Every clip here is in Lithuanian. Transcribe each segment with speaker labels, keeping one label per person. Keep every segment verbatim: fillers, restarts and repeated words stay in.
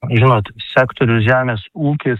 Speaker 1: Žinot, sektorius žemės ūkis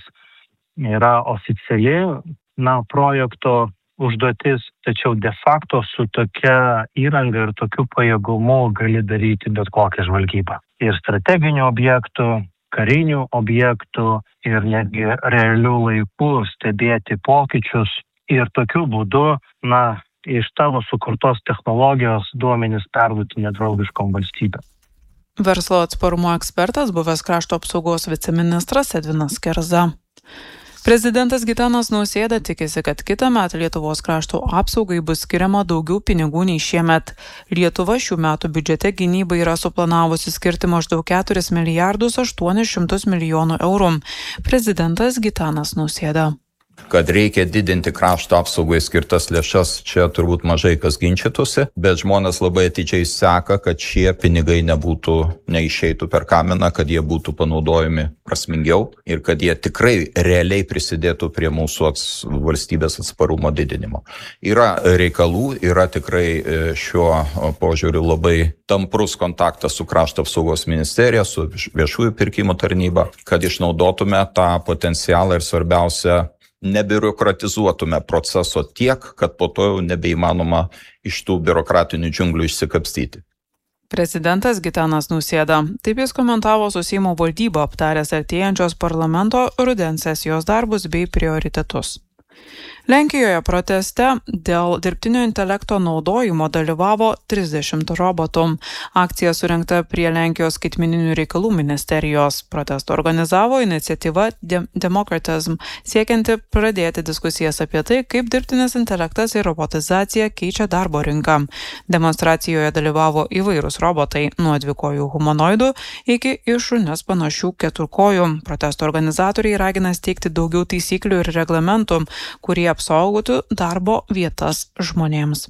Speaker 1: yra oficiali, na, projekto užduotis, tačiau de facto su tokia įranga ir tokiu pajėgumu gali daryti bet kokią žvalgybą. Ir strateginių objektų, karinių objektų ir netgi realių laikų stebėti pokyčius ir tokiu būdu, na, iš tavo sukurtos technologijos duomenis perduoti nedraugiškom valstybėm.
Speaker 2: Verslo atsparumo ekspertas, buvęs krašto apsaugos viceministras Edvinas Kerza. Prezidentas Gitanas Nausėda tikisi, kad kitąmet Lietuvos krašto apsaugai bus skiriama daugiau pinigų nei šiemet. Lietuva šių metų biudžete gynybai yra suplanavusi skirti maždaug keturis milijardus aštuonis šimtus milijonų eurų. Prezidentas Gitanas Nausėda.
Speaker 3: Kad reikia didinti krašto apsaugai skirtas lėšas, čia turbūt mažai kas ginčytųsi, bet žmonės labai atidžiai seka, kad šie pinigai nebūtų, neišeitų per kaminą, kad jie būtų panaudojami prasmingiau ir kad jie tikrai realiai prisidėtų prie mūsų ats, valstybės atsparumo didinimo. Yra reikalų, yra tikrai šiuo požiūriu labai tamprus kontaktas su krašto apsaugos ministerija, su viešųjų pirkimų tarnyba, kad išnaudotume tą potencialą ir svarbiausia, nebiurokratizuotume proceso tiek, kad po to jau nebeįmanoma iš tų biurokratinių džiunglių išsikapstyti.
Speaker 2: Prezidentas Gitanas Nausėda. Taip jis komentavo su Seimo valdyba aptaręs artėjančios parlamento rudens sesijos darbus bei prioritetus. Lenkijoje proteste dėl dirbtinio intelekto naudojimo dalyvavo trisdešimt robotų. Akcija surengta prie Lenkijos skaitmeninių reikalų ministerijos. Protestą organizavo iniciatyva De- Democratism, siekianti pradėti diskusijas apie tai, kaip dirbtinis intelektas ir robotizacija keičia darbo rinką. Demonstracijoje dalyvavo įvairūs robotai, nuo dvikojų humanoidų iki į šunis panašių keturkojų. Protesto organizatoriai ragina steigti daugiau taisyklių ir reglamentų, kurie apsaugotų darbo vietas žmonėms.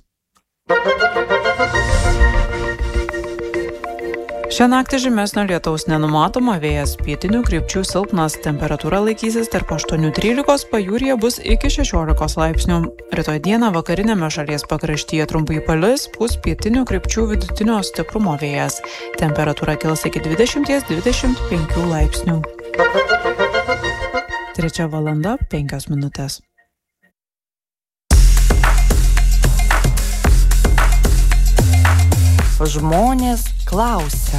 Speaker 2: Šią naktį žymesnio lietaus nenumatoma, vėjas pietinių krypčių silpnas, temperatūra laikysis tarp aštuonių trylikos, pajūryje bus iki šešiolikos laipsnių. Rytoj dieną vakarinėme šalies pakraštyje trumpai palis, pūs pietinių krypčių vidutinio stiprumo vėjas. Temperatūra kils iki dvidešimt dvidešimt penkių laipsnių. Trečia valanda, penkios minutės.
Speaker 4: Žmonės klausia.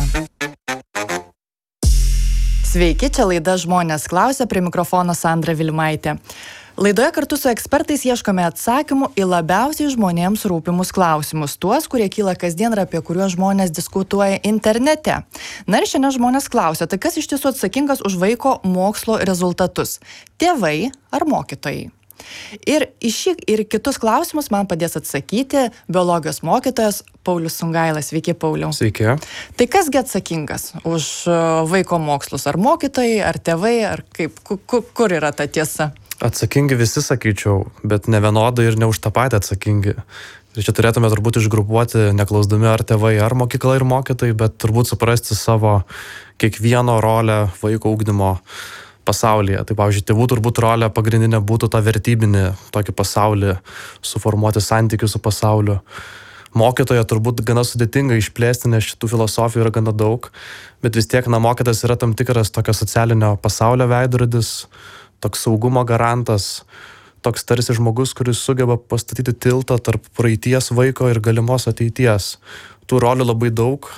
Speaker 4: Sveiki, čia laida Žmonės klausia, prie mikrofono Sandra Vilimaitė. Laidoje kartu su ekspertais ieškome atsakymų į labiausiai žmonėms rūpimus klausimus, tuos, kurie kyla kasdien ir apie kuriuos žmonės diskutuoja internete. Na ir šiandien žmonės klausia, tai kas iš tiesų atsakingas už vaiko mokslo rezultatus? Tėvai ar mokytojai? Ir į šį ir kitus klausimus man padės atsakyti biologijos mokytojas Paulius Sungailas. Sveiki, Pauliau.
Speaker 5: Sveiki.
Speaker 4: Tai kasgi atsakingas už vaiko mokslus? Ar mokytojai, ar tėvai, ar kaip? Kur, kur yra ta tiesa?
Speaker 5: Atsakingi visi, sakyčiau, bet ne vienodai ir ne už tą patį atsakingi. Ir čia turėtume turbūt išgrupuoti, neklausdami ar tėvai, ar mokykla ir mokytojai, bet turbūt suprasti savo kiekvieno rolę vaiko ugdymo pasaulyje. Tai, pavyzdžiui, tėvų turbūt rolė pagrindinė būtų tą vertybinį tokį pasaulį, suformuoti santykių su pasauliu. Mokytoja turbūt gana sudėtinga išplėsti, nes šitų filosofijų yra gana daug, bet vis tiek, na, mokytas yra tam tikras tokio socialinio pasaulio veidrodis, toks saugumo garantas, toks tarsi žmogus, kuris sugeba pastatyti tiltą tarp praeities vaiko ir galimos ateities. Tų rolių labai daug.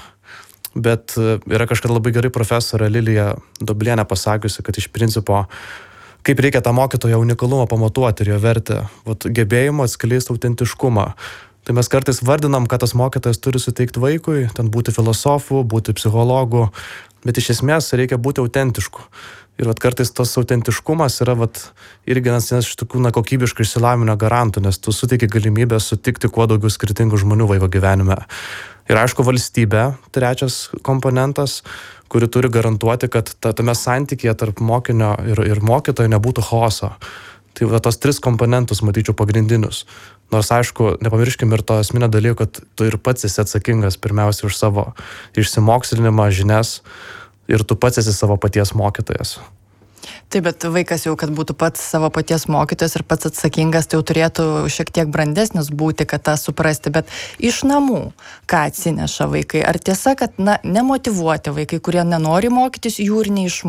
Speaker 5: Bet yra kažkada labai gerai profesorė Lilija Doblienė pasakiusi, kad iš principo, kaip reikia tą mokytojo unikalumą pamatuoti ir jo vertę, vat, gebėjimo atskleisti autentiškumą. Tai mes kartais vardinam, kad tas mokytojas turi suteikti vaikui, ten būti filosofu, būti psichologu, bet iš esmės reikia būti autentišku. Ir vat, kartais tas autentiškumas yra vat, irgi vienas iš tokių na, kokybiškai išsilavinio garantų, nes tu suteiki galimybę sutikti kuo daugiau skirtingų žmonių vaiko gyvenime. Ir aišku, valstybė, trečias komponentas, kuri turi garantuoti, kad ta, tame santykėje tarp mokinio ir, ir mokytojo nebūtų chaoso. Tai va, tos tris komponentus matyčiau pagrindinius. Nors aišku, nepamirškim ir to esminio dalyko, kad tu ir pats esi atsakingas pirmiausia už savo išsimokslinimą, žinias ir tu pats esi savo paties mokytojas.
Speaker 4: Taip, bet vaikas jau, kad būtų pats savo paties mokytojas ir pats atsakingas, tai jau turėtų šiek tiek brandesnis būti, kad tą suprasti. Bet iš namų, ką atsineša vaikai? Ar tiesa, kad na, nemotyvuoti vaikai, kurie nenori mokytis, jų ir neišmokyti?